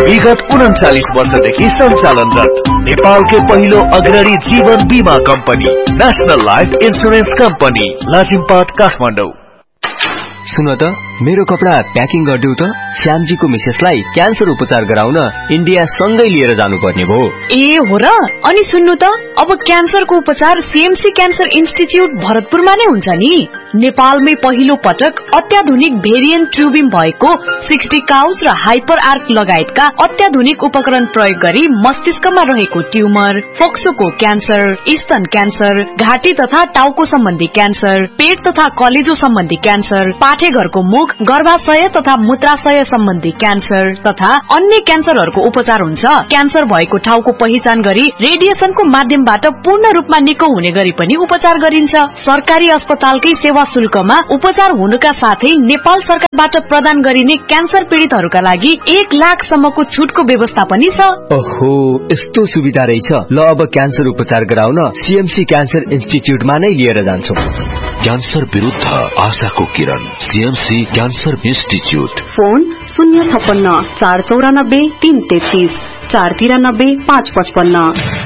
विगत 39 वर्षदेखि सञ्चालनरत नेपालकै पहिलो अग्रणी जीवन बीमा company national life insurance company Lazimpat Kathmandu. सुन त मेरो कपडा प्याकिङ गरिदेऊ त। श्यामजीको मिसेसलाई क्यान्सर उपचार गराउन इन्डिया सँगै लिएर जानुपर्ने भो। ए हो र? अनि सुन्नु त, अब क्यान्सरको उपचार सीएमसी क्यान्सर इन्स्टिच्युट भरतपुरमा नै हुन्छ नि। नेपालमै पहिलो पटक अत्याधुनिक भेरिएन्ट ट्युबिम भएको 60 काउस र हाइपर आर्क लगायतका अत्याधुनिक उपकरण प्रयोग गरी मस्तिष्कमा रहेको ट्युमर, फोक्सोको क्यान्सर, स्तन क्यान्सर, घाँटी तथा टाउको सम्बन्धी क्यान्सर, पेट तथा कलेजो सम्बन्धी क्यान्सर, पाठेघरको मुख, गर्भाशय तथा मूत्राशय सम्बन्धी क्यान्सर तथा अन्य क्यान्सरहरूको उपचार हुन्छ। क्यान्सर भएको ठाउँको पहिचान गरी रेडिएसनको माध्यमबाट पूर्ण रूपमा निको हुने गरी पनि उपचार गरिन्छ। सरकारी अस्पतालकै सेवा शुल्कमा उपचार हुनुका साथै नेपाल सरकारबाट प्रदान गरिने क्यान्सर पीडितहरूका लागि 1 लाख सम्मको छुटको व्यवस्था पनि छ। ओहो, यस्तो सुविधा रहेछ। ल अब क्यान्सर उपचार गराउन सीएमसी क्यान्सर इन्स्टिच्युटमा नै लिएर जान्छौ। क्यान्सर विरुद्ध आशाको किरण, सीएमसी क्यान्सर इन्स्टिच्युट। फोन 056 494 333 493 555।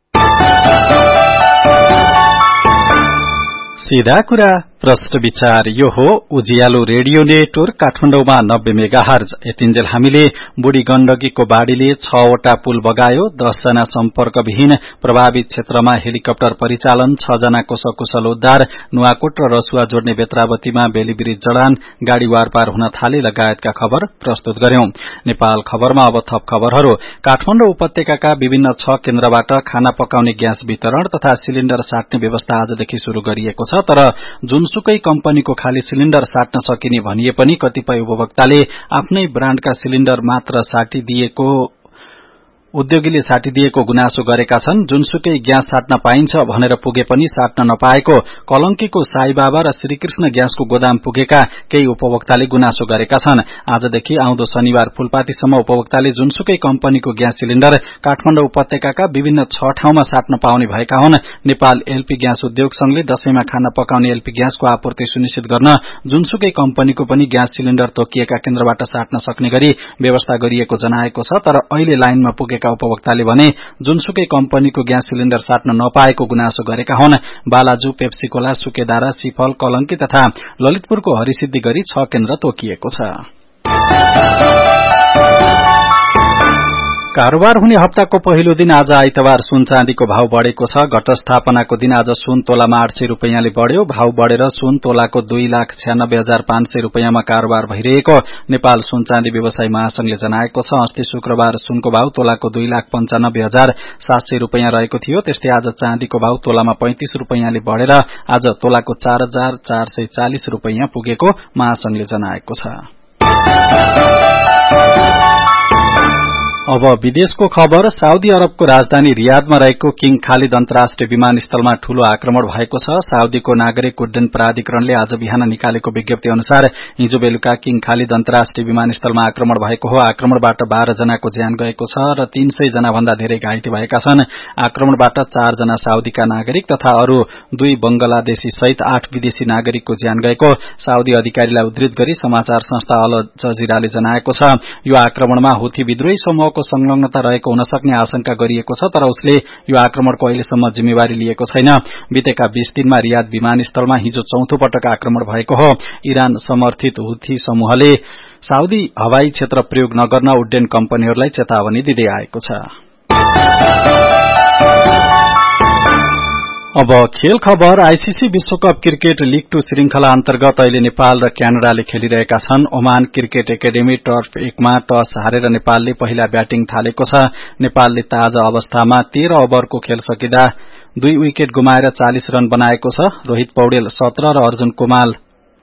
सीधा कुरा प्रश्न विचार यो हो उज्यालो रेडियो नेटवर्क काठमाडौँमा 90 मेगाहर्ज। यतिन्जेल हामीले बुढी गण्डकीको बाढ़ीले 6 वटा पुल बगायो, 10 जना सम्पर्कविहीन, प्रभावित क्षेत्रमा हेलिकप्टर परिचालन, 6 जनाको सकुशल उद्धार, नुवाकोट र रसुवा जोड्ने बेत्रावतीमा बेली ब्रिज जडान, गाड़ी वारपार हुन थाले लगायतका खबर प्रस्तुत गर्यौं। नेपाल खबरमा अब थप खबरहरू। काठमाडौँ उपत्यकाका विभिन्न 6 केन्द्रबाट खाना पकाउने ग्यास वितरण तथा सिलिण्डर साट्ने व्यवस्था आजदेखि शुरू गरिएको छ। तर जुनसुकै कम्पनीको खाली सिलिण्डर साट्न सकिने भनिए पनि कतिपय उपभोक्ताले आफ्नै ब्रान्डका सिलिण्डर मात्र उद्योगीले साटिदिएको गुनासो गरेका छन्। जुनसुकै ग्यास साट्न पाइन्छ भनेर पुगे पनि साट्न नपाएको कलंकीको साईबाबा र श्रीकृष्ण ग्यासको गोदाम पुगेका केही उपभोक्ताले गुनासो गरेका छन्। आजदेखि आउँदो शनिबार फुलपातीसम्म उपभोक्ताले जुनसुकै कम्पनीको ग्यास सिलिण्डर काठमाडौँ उपत्यकाका विभिन्न 6 ठाउँमा साट्न पाउने भएका हुन्। नेपाल एलपी ग्यास उद्योग संघले दशैंमा खाना पकाउने एलपी ग्यासको आपूर्ति सुनिश्चित गर्न जुनसुकै कम्पनीको पनि ग्यास सिलिण्डर तोकिएका केन्द्रबाट साट्न सक्ने गरी व्यवस्था गरिएको जनाएको छ। तर अहिले लाइनमा पुगेका उपभोक्ताले भने जुनसुकै कम्पनीको ग्यास सिलिण्डर साट्न नपाएको गुनासो गरेका हुन्। बालाजु, पेप्सीकोला, सुकेदारा, सिफल, कलंकी तथा ललितपुरको हरिसिद्धि गरी 6 केन्द्र तोकिएको छ। कारोबार हुने हप्ताको पहिलो दिन आज आइतबार सुन चाँदीको भाव बढ़ेको छ। घटस्थापनाको दिन आज सुन तोलामा 800 रुपैयाँले बढ़्यो। भाव बढ़ेर सुन तोलाको 2,96,500 रुपैयाँमा कारोबार भइरहेको नेपाल सुन चाँदी व्यवसायी महासंघले जनाएको छ। अस्ति शुक्रबार सुनको भाव तोलाको 2,95,700 रुपैयाँ रहेको थियो। त्यस्तै आज चाँदीको भाव तोलामा 35 रुपैयाँले बढ़ेर आज तोलाको 4,440 रुपैयाँ पुगेको महासंघले जनाएको छ। अब विदेशको खबर। साउदी अरबको राजधानी रियादमा रहेको किङ खालिद अन्तर्राष्ट्रिय विमानस्थलमा ठूलो आक्रमण भएको छ। साउदीको नागरिक उड्डयन प्राधिकरणले आज बिहान निकालेको विज्ञप्ति अनुसार हिजो बेलुका किङ खालिद अन्तर्राष्ट्रिय विमानस्थलमा आक्रमण भएको हो। आक्रमणबाट 12 जनाको ज्यान गएको छ र 300 जना भन्दा धेरै घाइते भएका छन्। आक्रमणबाट 4 जना साउदीका नागरिक तथा अरू 2 बंगलादेशी सहित 8 विदेशी नागरिकको ज्यान गएको साउदी अधिकारीलाई उद्धृत गरी समाचार संस्था अल जजिराले जनाएको छ। यो आक्रमणमा हुथी विद्रोही समूहको संलग्नता रहेको हुन सक्ने आशंका गरिएको छ। तर उसले यो आक्रमणको अहिलेसम्म जिम्मेवारी लिएको छैन। बितेका 20 दिनमा रियाद विमानस्थलमा हिजो चौथो पटक आक्रमण भएको हो। इरान समर्थित हुथी समूहले साउदी हवाई क्षेत्र प्रयोग नगर्न उड्डयन कम्पनीहरूलाई चेतावनी दिँदै आएको छ। अब खेल खबर। आईसीसी विश्वकप क्रिकेट लीग 2 श्रृंखला अन्तर्गत अहिले नेपाल र क्यानाडाले खेलिरहेका छन्। ओमान क्रिकेट एकाडेमी टर्फ 1 मा टस हारेर नेपालले पहिला ब्याटिङ थालेको छ। नेपालले ताजा अवस्थामा 13 ओभरको खेल सकिँदा 2 विकेट गुमाएर 40 रन बनाएको छ। रोहित पौडेल 17 र अर्जुन कुमाल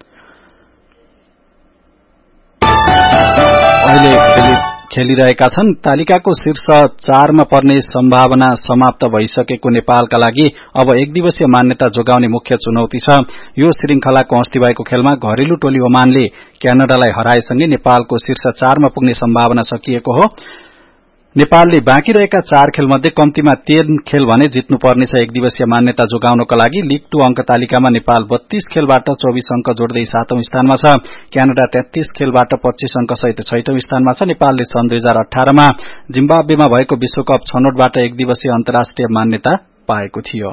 अहिले खेलिरहेका छन्। तालिकाको शीर्ष 4 मा पर्ने सम्भावना समाप्त भइसकेको नेपालका लागि अब एक दिवसीय मान्यता जोगाउने मुख्य चुनौती छ। यो श्रृंखलाको अस्ति भएको खेलमा घरेलु टोली ओमानले क्यानाडालाई हराएसँगै नेपालको शीर्ष 4 मा पुग्ने सम्भावना सकिएको हो। नेपालले बाँकी रहेका 4 खेल मध्ये कम्तीमा 3 खेल भने जित्नुपर्नेछ। एक दिवसीय मान्यता जोगाउनको लागि लीग 2 अंक तालिकामा नेपाल 32 खेलबाट 24 अंक जोड्दै 7औं स्थानमा छ। क्यानाडा 33 खेलबाट 25 अंक सहित 6औं स्थानमा छ। नेपालले सन् 2018 मा जिम्बाब्वेमा भएको विश्वकप छनौटबाट एक दिवसीय अन्तर्राष्ट्रिय मान्यता पाएको थियो।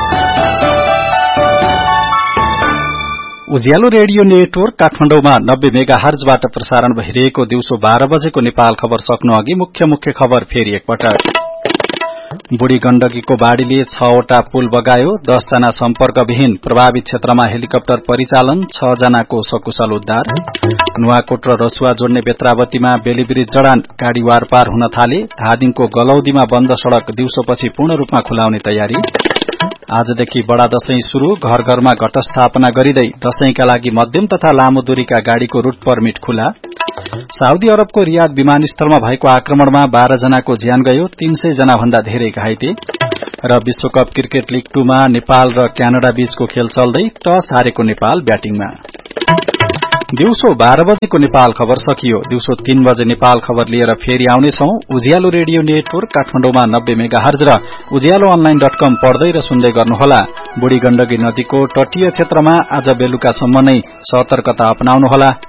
उज्यालो रेडियो नेटवर्क काठमाडौँमा 90 मेगाहर्जबाट प्रसारण भइरहेको दिउँसो 12 बजेको नेपाल खबर सक्नु अघि मुख्य खबर फेरि एकपटक। बुढी गण्डकीको बाढ़ीले 6 वटा पुल बगायो। 10 जना सम्पर्कविहीन। प्रभावित क्षेत्रमा हेलिकप्टर परिचालन। 6 जनाको सकुशल उद्धार। नुवाकोट र रसुवा जोड्ने बेत्रावतीमा बेलीब्रिज जडान। गाड़ी वारपार हुन थाले। धादिङको गलौदीमा बन्द सड़क दिउँसोपछि पूर्ण रूपमा खुलाउने तयारी। आजदेखि बडा दशैं शुरू। घर घरमा घट स्थापना गरिँदै दशैंका लागि मध्यम तथा लामो दूरीका गाड़ीको रूट परमिट खुला। साउदी अरबको रियाद विमानस्थलमा भएको आक्रमणमा 12 जनाको ज्यान गयो। 300 जना भन्दा धेरै घाइते। र विश्वकप क्रिकेट लीग 2 मा नेपाल र क्यानाडा बीचको खेल चल्दै टस हारेको नेपाल ब्याटिङमा। दिउँसो 12 बजेको नेपाल खबर सकियो। दिउँसो 3 बजे नेपाल खबर लिएर फेरि आउनेछौं। उज्यालो रेडियो नेटवर्क काठमाडौँमा 90 मेगाहर्ज र उज्यालो अनलाइन.com पढ्दै र सुन्दै गर्नुहोला। बुढी गण्डकी नदीको तटीय क्षेत्रमा आज बेलुकासम्म नै सतर्कता अपनाउनुहोला।